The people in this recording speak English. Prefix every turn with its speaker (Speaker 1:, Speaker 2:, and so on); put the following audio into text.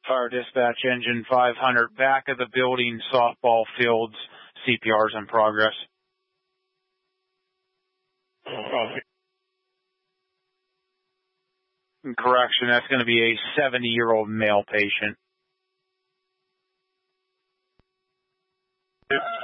Speaker 1: Fire dispatch, engine 500, back of the building, softball fields, CPR's in progress. Correction, that's going to be a 70-year-old male patient.